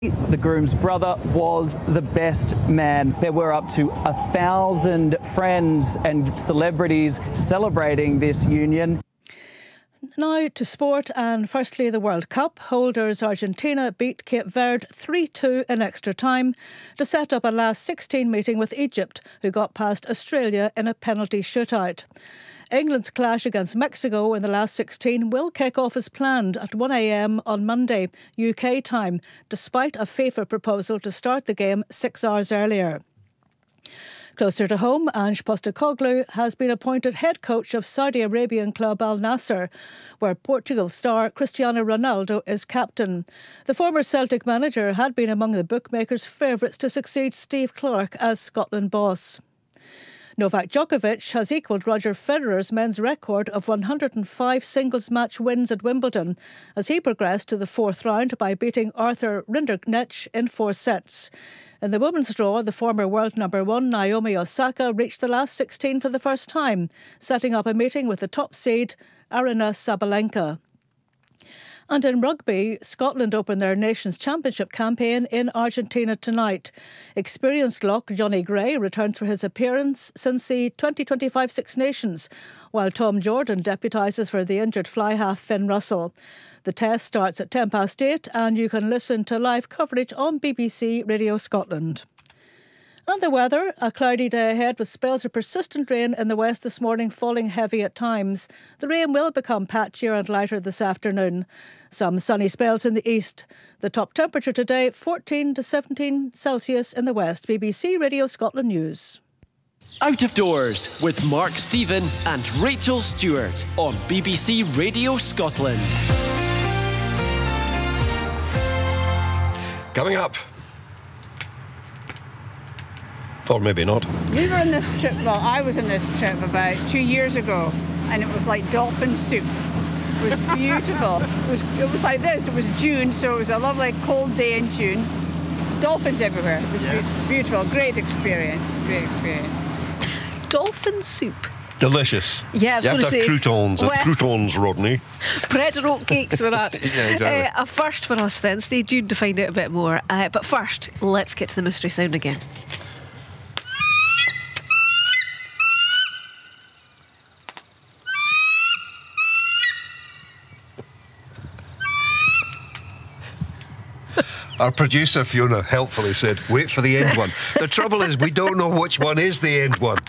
The groom's brother was the best man. There were up to 1,000 friends and celebrities celebrating this union. Now to sport, and firstly the World Cup. Holders Argentina beat Cape Verde 3-2 in extra time to set up a last 16 meeting with Egypt, who got past Australia in a penalty shootout. England's clash against Mexico in the last 16 will kick off as planned at 1 a.m. on Monday, UK time, despite a FIFA proposal to start the game 6 hours earlier. Closer to home, Ange Postecoglou has been appointed head coach of Saudi Arabian club Al Nassr, where Portugal star Cristiano Ronaldo is captain. The former Celtic manager had been among the bookmakers' favourites to succeed Steve Clarke as Scotland boss. Novak Djokovic has equalled Roger Federer's men's record of 105 singles match wins at Wimbledon as he progressed to the fourth round by beating Arthur Rinderknech in 4 sets. In the women's draw, the former world number 1 Naomi Osaka reached the last 16 for the first time, setting up a meeting with the top seed Aryna Sabalenka. And in rugby, Scotland opened their Nations Championship campaign in Argentina tonight. Experienced lock Johnny Gray returns for his appearance since the 2025 Six Nations, while Tom Jordan deputises for the injured fly half Finn Russell. The test starts at 8:10 and you can listen to live coverage on BBC Radio Scotland. And the weather, a cloudy day ahead with spells of persistent rain in the west this morning, falling heavy at times. The rain will become patchier and lighter this afternoon. Some sunny spells in the east. The top temperature today, 14 to 17 Celsius in the west. BBC Radio Scotland News. Out of Doors with Mark Stephen and Rachel Stewart on BBC Radio Scotland. Coming up. Or maybe not. We were on this trip, well, I was on this trip about 2 years ago, and it was like dolphin soup. It was beautiful. It was like this. It was June, so it was a lovely cold day in June. Dolphins everywhere. It was beautiful. Great experience. Great experience. Dolphin soup. Delicious. Yeah, I was you going have to to say... have croutons. Well, Croutons, Rodney. Bread and oat cakes were that. Yeah, exactly. A first for us then. Stay tuned to find out a bit more. But first, let's get to the mystery sound again. Our producer, Fiona, helpfully said, wait for the end one. The trouble is, we don't know which one is the end one.